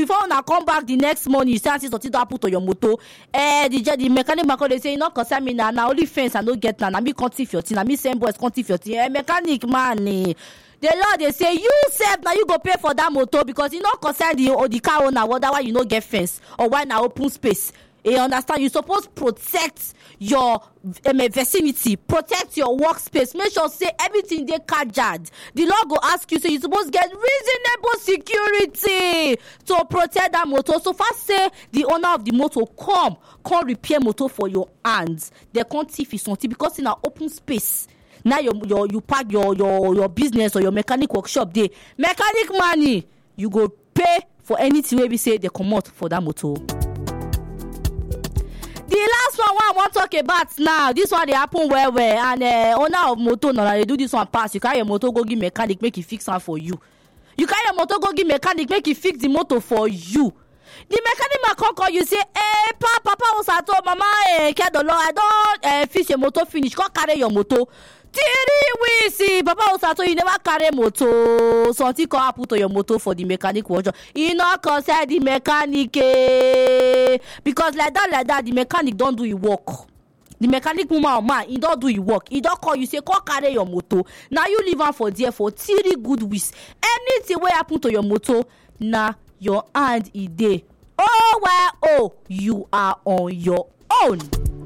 before una come back the next morning, you say something to happen to your motor. The mechanic man they say, you not concern me now. Now only fence I don't get now. Now me can't thief your thing. Now me same boys can't thief your thing. Mechanic man. The law they say you sef now you go pay for that motor because you not concern the car owner whether why you no get fence or why na open space. You understand? You supposed protect your vicinity, protect your workspace. Make sure say everything they cajard. The law go ask you, so you supposed get reasonable security to protect that motor. So first say the owner of the motor come repair motor for your hands. They can't thief something because in an open space. Now you park your business or your mechanic workshop there. Mechanic money, you go pay for anything where we say they come out for that motor. The last one I want to talk about now. This one they happen well and owner of motor now they do this one pass. You carry your motor go give mechanic make he fix am for you. You carry your motor go give mechanic make he fix the motor for you. The mechanic man come call you say, papa was at home, mama, Kedolo, I don't fix your motor finish. Come carry your motor. We see, papa was at home, you never carry motor. Something come happen to your motor for the mechanic workshop. You not concern the mechanic because like that, the mechanic don't do your work. The mechanic woman or man, he don't do your work. He don't call you, say, come carry your motor. Now you leave am for there for 3 good weeks. Anything will happen to your motor, now your hand is there. You are on your own.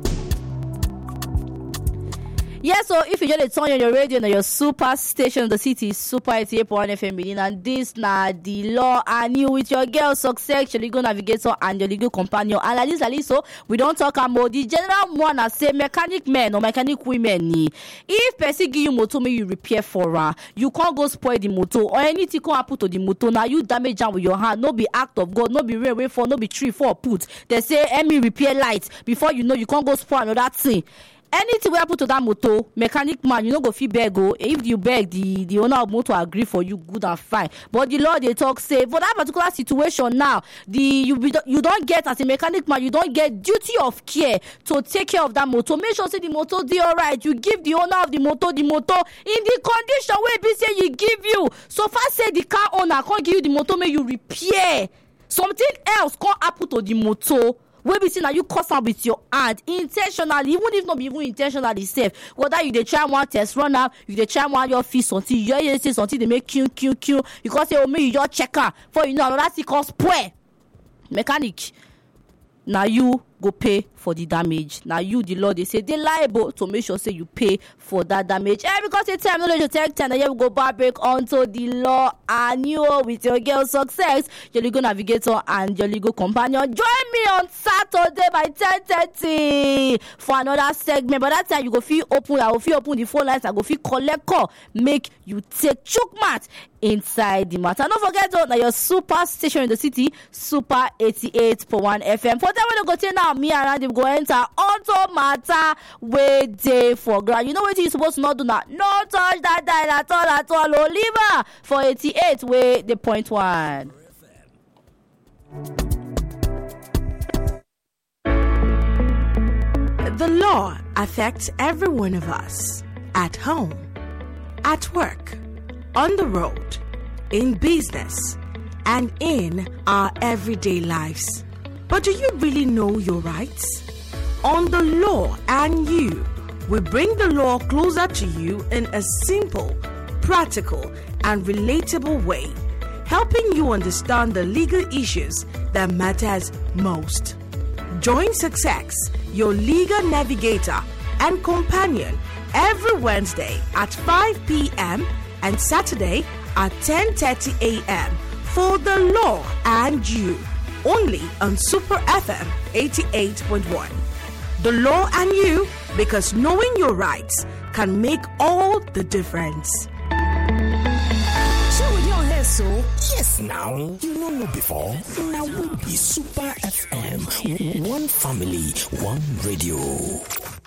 Yes, so if you just turn on your radio and your super station, the city is Super 88.1 FM, and this na the law and you with your girl success, your legal navigator and your legal companion. And like this, so we don't talk about the general one as say mechanic men or mechanic women. If person give you motor, may you repair for her. You can't go spoil the motor or anything can happen to the motor. Now you damage am with your hand. No be act of God, no be railway for, no be tree for put. They say me repair light before you know you can't go spoil another thing. Anything will happen to that motor, mechanic man, you know go fit beg go. If you beg, the owner of motor agree for you, good and fine. But the law they talk say for that particular situation now, you don't get as a mechanic man, you don't get duty of care to take care of that motor. Make sure say the motor dey alright. You give the owner of the motor in the condition where be say you give you. So far say the car owner can't give you the motor, may you repair. Something else can't happen to the motor. Where we see now you cause am with your hand intentionally, even if not be even intentionally safe. Whether you dey try one test run am, you dey try one your fist something, you hear say something they make Q. You can say, oh me, you just check am. For you know another thing cause spoil. Mechanic. Now you go pay for the damage. Now you, the law, they say they liable to make sure say you pay for that damage. And because the time knowledge you take 10, and here we go back break onto the law and you with your girl success, your legal navigator and your legal companion. Join me on Saturday by 10:30 for another segment. By that time you go feel open. I will feel open the phone lines. I go feel collect call. Make you take chook mat inside the matter. Don't forget now your super station in the city, Super 88.1 FM. For that when you go to now, me and Randy go enter auto matter where they for ground. You know what you supposed to not do now? No touch that dial at all. Oliver for 88 where the point one. The law affects every one of us. At home, at work, on the road, in business, and in our everyday lives. But do you really know your rights? On The Law and You, we bring the law closer to you in a simple, practical, and relatable way, helping you understand the legal issues that matters most. Join Success, your legal navigator and companion, every Wednesday at 5 p.m. and Saturday at 10:30 a.m. for The Law and You, only on Super FM 88.1. The Law and You, because knowing your rights can make all the difference. So, yes, now, you know before. Now we be Super FM. One family, one radio.